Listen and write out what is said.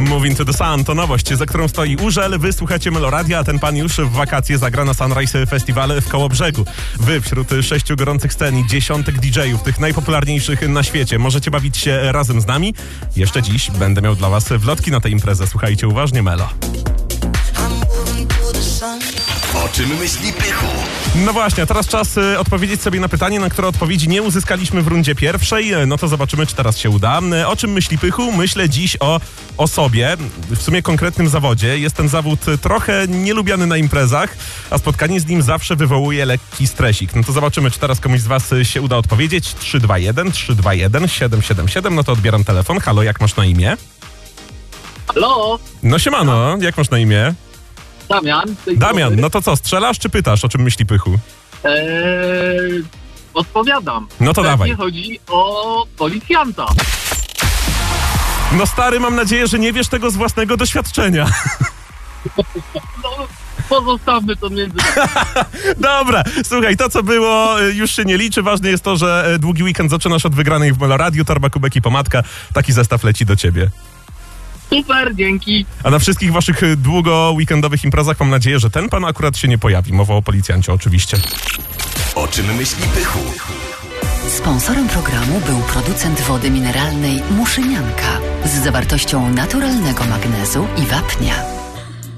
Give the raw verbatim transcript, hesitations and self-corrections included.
Moving to the Sun to nowość, za którą stoi Urzel. Wy słuchacie Meloradia, a ten pan już w wakacje zagra na Sunrise Festival w Kołobrzegu. Wy wśród sześciu gorących scen i dziesiątek didżejów, tych najpopularniejszych na świecie, możecie bawić się razem z nami. Jeszcze dziś będę miał dla was wlotki na tę imprezę. Słuchajcie uważnie, Melo. O czym myśli Pychu? No właśnie, a teraz czas y, odpowiedzieć sobie na pytanie, na które odpowiedzi nie uzyskaliśmy w rundzie pierwszej. No to zobaczymy, czy teraz się uda. Y, O czym myśli Pychu? Myślę dziś o osobie, w sumie konkretnym zawodzie. Jest ten zawód y, trochę nielubiany na imprezach, a spotkanie z nim zawsze wywołuje lekki stresik. No to zobaczymy, czy teraz komuś z was y, się uda odpowiedzieć. trzy dwa jeden, trzy dwa jeden, siedem siedem siedem. No to odbieram telefon. Halo, jak masz na imię? Halo, No siemano, jak masz na imię? Damian. Damian, no to co, strzelasz czy pytasz, o czym myśli Pychu? Eee, odpowiadam. No to Pewnie dawaj. chodzi o policjanta. No stary, mam nadzieję, że nie wiesz tego z własnego doświadczenia. No, pozostawmy to między... Dobra, słuchaj, to co było już się nie liczy. Ważne jest to, że długi weekend zaczynasz od wygranej w Meloradiu, torba, kubek i pomadka. Taki zestaw leci do ciebie. Super, dzięki. A na wszystkich waszych długo weekendowych imprezach mam nadzieję, że ten pan akurat się nie pojawi. Mowa o policjancie oczywiście. O czym myśli Pychu? Sponsorem programu był producent wody mineralnej Muszynianka z zawartością naturalnego magnezu i wapnia.